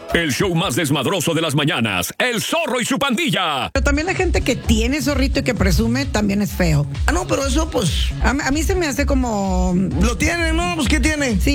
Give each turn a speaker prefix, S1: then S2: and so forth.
S1: El show más desmadroso de las mañanas, El Zorro y su pandilla.
S2: Pero también la gente que tiene zorrito y que presume también es feo.
S3: Ah, no, pero eso, pues,
S2: A mí se me hace como...
S3: lo tiene, ¿no? Pues, ¿qué tiene?
S2: Sí,